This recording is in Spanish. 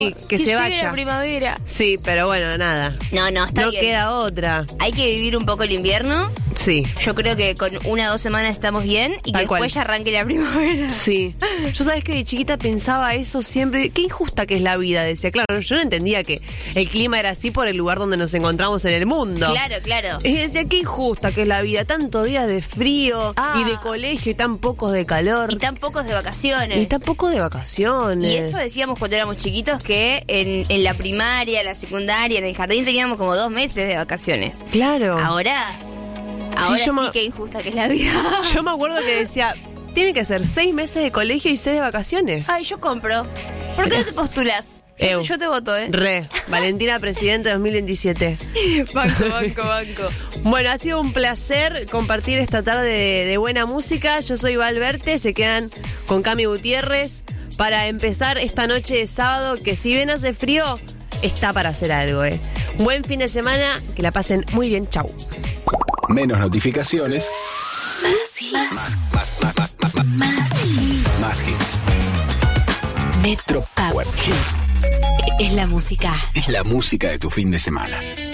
que se llegue vaya. la primavera. Sí, pero bueno, nada. No, está No bien. queda otra. Hay que vivir un poco el invierno. Sí. Yo creo que con 1 o 2 semanas estamos bien y que Tal después cual. ya arranque la primavera. Sí. Yo sabes que de chiquita pensaba eso siempre. Qué injusta que es la vida, decía. Claro, yo no entendía que el clima era así por el lugar donde nos encontramos en el mundo. Claro. Y decía, qué injusta que es la vida. Tantos días de frío y de colegio y tan pocos de calor. Y tan pocos de vacaciones. Y tan poco de vacaciones. Y eso decíamos cuando éramos chiquitos, que en la primaria, la secundaria, en el jardín teníamos como 2 meses de vacaciones. Claro. Ahora yo sí que injusta que es la vida. Yo me acuerdo que decía, tiene que ser 6 meses de colegio y 6 de vacaciones. Ay, yo compro. ¿Por qué no te postulas? Yo te voto, ¿eh? Re. Valentina Presidente 2027. Banco. Bueno, ha sido un placer compartir esta tarde de buena música. Yo soy Valverte, se quedan con Cami Gutiérrez para empezar esta noche de sábado, que si bien hace frío, está para hacer algo, ¿eh? Buen fin de semana, que la pasen muy bien, chau. Menos notificaciones. Más hits. Más hits. Metro Power Hits. Es la música. Es la música de tu fin de semana.